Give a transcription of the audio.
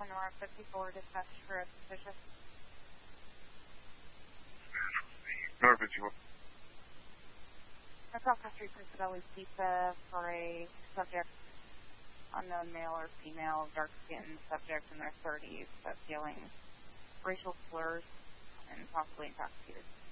Aurora 54 dispatch for a suspicious. Aurora 54. Across the street from Fidelis Pizza for a subject, unknown male or female, dark-skinned subject in their 30s, that's yelling racial slurs and possibly intoxicated.